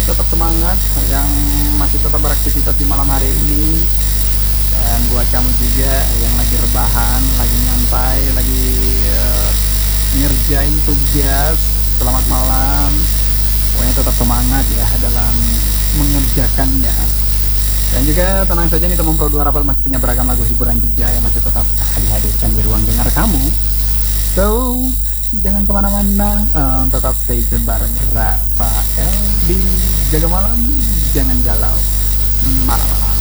tetap semangat yang masih tetap beraktivitas di malam hari ini. Dan buat kamu juga yang lagi rebahan, lagi nyantai, lagi ngerjain tugas, selamat malam. Pokoknya tetap semangat ya dalam mengerjakannya. Dan juga tenang saja nih teman Pro 2 Rafael masih punya beragam lagu hiburan juga yang masih tetap dihadirkan di ruang dengar kamu. So, jangan kemana-mana, tetap stay tune bareng Rafael di Jaga Malam, jangan galau malam-malam.